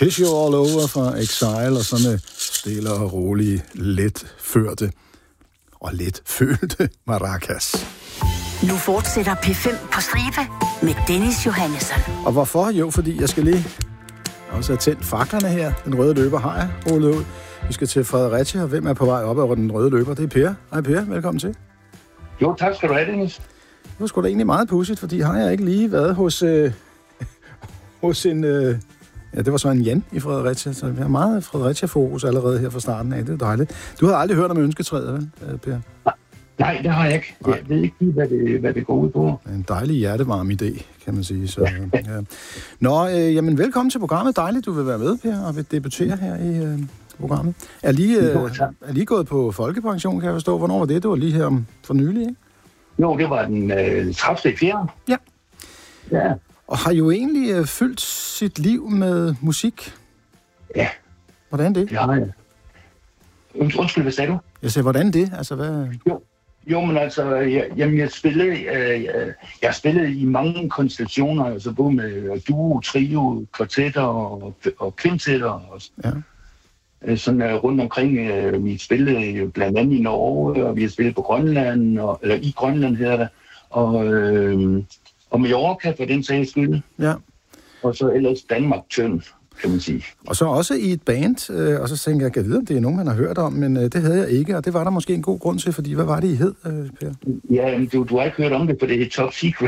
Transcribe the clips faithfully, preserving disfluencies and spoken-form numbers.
Tissue All Over fra Exile, og så med stille og rolige, let førte og let følte maracas. Nu fortsætter P fem på stribe med Dennis Johannesson. Og hvorfor? Jo, fordi jeg skal lige også have tændt faklerne her. Den røde løber har jeg rullet ud. Vi skal til Fredericia, og hvem er på vej op over den røde løber? Det er Per. Hej Per, velkommen til. Jo, tak skal du have, Dennis. Det var sgu da egentlig meget pudsigt, fordi har jeg ikke lige været hos, øh, hos en... Øh, ja, det var så en Jan i Fredericia, så vi har meget Fredericia-fokus allerede her fra starten af. Det er dejligt. Du har aldrig hørt om ønsketræet, vel, Per? Nej, det har jeg ikke. Jeg ved ikke lige, hvad det, hvad det går ud på. En dejlig hjertevarm idé, kan man sige. Så, ja. Nå, øh, jamen velkommen til programmet. Dejligt, du vil være med, Per, og vil debutere her i øh, programmet. Er lige, øh, er lige gået på folkepension, kan jeg forstå. Hvornår var det? Det var lige her om for nylig, ikke? Jo, det var den øh, tredivte fjerde. Ja. Ja. Og har jo egentlig øh, fyldt sit liv med musik. Ja. Hvordan det? Det har jeg. Und, undskyld, hvad sagde du? Jeg sagde, hvordan det? Altså, hvad... Jo. Jo, men altså, jeg, jamen, jeg spillede, øh, jeg spillede i mange konstellationer, altså både med duo, trio, kvartetter og, og kvintetter, og ja. Sådan uh, rundt omkring. Uh, vi spillede blandt andet i Norge, og vi har spillet på Grønland, og, eller i Grønland hedder det, og, øh, og Mallorca for den sags skyld. Ja. Og så ellers Danmark tynd, kan man sige. Og så også i et band, øh, og så tænker jeg, jeg kan vide, om det er nogen, man har hørt om, men øh, det havde jeg ikke, og det var der måske en god grund til, fordi hvad var det, I hed, øh, Per? Ja, men du, du har ikke hørt om det, for det er top secret.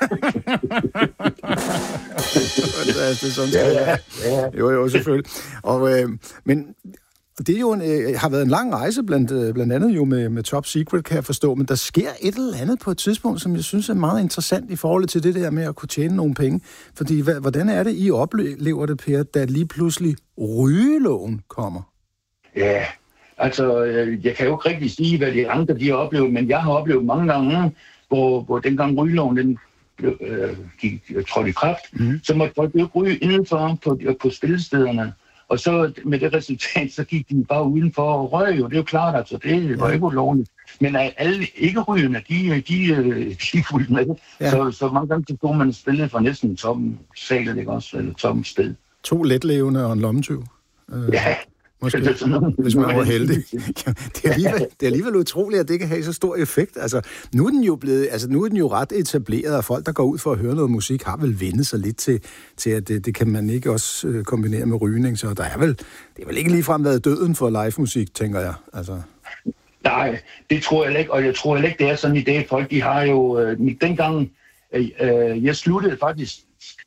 det er, det er sådan, ja, ja, ja. Jo, jo, selvfølgelig. Og, øh, men det er jo en, øh, har været en lang rejse, blandt, øh, blandt andet jo med, med Top Secret, kan jeg forstå, men der sker et eller andet på et tidspunkt, som jeg synes er meget interessant i forhold til det der med at kunne tjene nogle penge. Fordi hvad, hvordan er det, I oplever det, Per, da lige pludselig rygeloven kommer? Ja, altså, jeg kan jo ikke rigtig sige, hvad de andre de har oplevet, men jeg har oplevet mange gange, hvor, hvor dengang rygeloven den blev, øh, gik, trådte i kraft, mm. så måtte folk jo ryge indenfor på, på spillestederne. Og så med det resultat, så gik de bare udenfor og røg jo. Det er jo klart, altså det var ikke ulovligt. Men alle ikke-rygende, de, de, de fulgte med. Ja. Så, så mange gange så kunne man spille for næsten tom sal, ikke også? Eller tom sted. To letlevende og en lommetyv. Ja. Måske, hvis man var heldig. det, er alligevel, det er alligevel utroligt, at det kan have så stor effekt. Altså, nu er den jo blevet, altså, nu er den jo ret etableret, og folk, der går ud for at høre noget musik, har vel vendet sig lidt til, til at det, det kan man ikke også øh, kombinere med rygning. Så der er vel, det er vel ikke ligefrem været døden for live-musik, tænker jeg. Altså. Nej, det tror jeg ikke, og jeg tror ikke, det er sådan i dag. Folk, de har jo, øh, dengang, øh, øh, jeg sluttede faktisk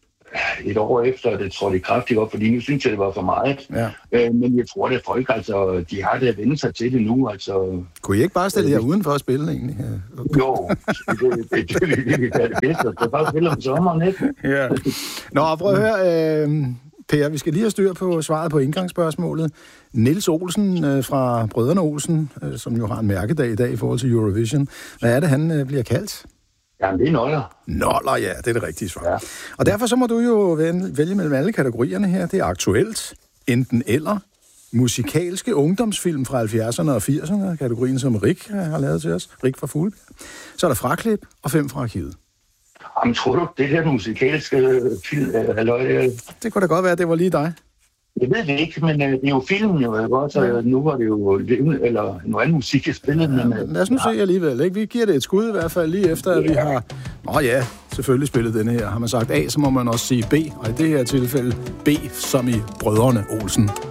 et år efter, det tror jeg kraftigt op, fordi nu synes jeg, det var for meget. Ja. Øh, men jeg tror, at folk, altså, de har det at vende sig til det nu. Altså, kunne I ikke bare stille jer uden for at spille, egentlig? Ja. Okay. Jo, det, det, det, det, det, det er det bedste. Det er bare spille om sommeren, ikke? Ja. Nå, prøv at høre, øh, Per, vi skal lige have styr på svaret på indgangsspørgsmålet. Niels Olsen øh, fra Brødrene Olsen, øh, som jo har en mærkedag i dag i forhold til Eurovision. Hvad er det, han øh, bliver kaldt? Jamen, det er noller. Noller, ja, det er det rigtige svar. Ja. Og derfor så må du jo vælge mellem alle kategorierne her. Det er aktuelt, enten eller, musikalske ungdomsfilm fra halvfjerdserne og firserne, kategorien som Rik har lavet til os, Rik fra Fuglebjerg. Så er der fraklip og fem fra arkivet. Jamen, tror du, det her musikalske film, halløj, det... Det kunne da godt være, at det var lige dig. Jeg ved det ikke, men uh, det er jo filmen jo, ikke? Så ja. Nu var det jo eller noget andet musik, jeg spillede. Ja, men, uh, lad os nu ja. se alligevel, ikke? Vi giver det et skud i hvert fald lige efter, at ja. vi har... Nå ja, selvfølgelig spillet denne her. Har man sagt A, så må man også sige B, og i det her tilfælde B som i Brødrene Olsen.